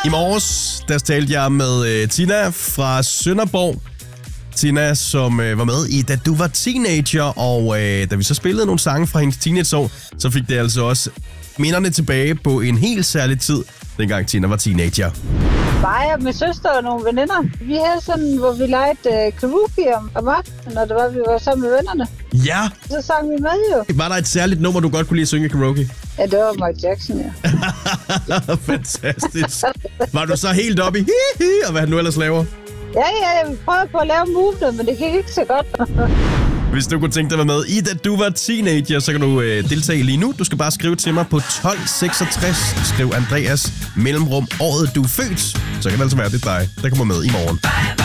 I morges, der talte jeg med Tina fra Sønderborg. Tina, som var med i Da du var teenager, og da vi så spillede nogle sange fra hendes teenageår, så fik det altså også minderne tilbage på en helt særlig tid, dengang Tina var teenager. Mig og min søster og nogle veninder. Vi havde sådan, hvor vi legede karaoke om aftenen, og det var, vi var sammen med vennerne. Ja! Så sang vi med jo. Var der et særligt nummer, du godt kunne lide at synge karaoke? Ja, det var Michael Jackson, ja. Fantastisk. Var du så helt oppe i hi-hi, og hvad han nu ellers laver? Ja, vi prøvede på at lave movene, men det gik ikke så godt. Hvis du kunne tænke dig at være med i Da du var teenager, så kan du deltage lige nu. Du skal bare skrive til mig på 1266. Skriv Andreas mellemrum året du er født. Så kan det altså være, det er dig, der kommer med i morgen.